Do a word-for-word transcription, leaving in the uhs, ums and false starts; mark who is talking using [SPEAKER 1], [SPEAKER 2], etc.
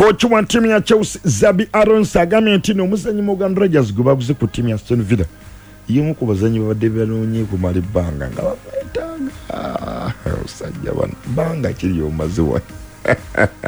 [SPEAKER 1] kochi wa timu ya Chelsea Zabi Alonso agambye nti omuzannyi Morgan Rogers gubaguze ku timu ya Aston Villa yimu ku bazannyi babadde banoonye ku mali banga nga bakwetanga osajja bano banga kiri omaze wa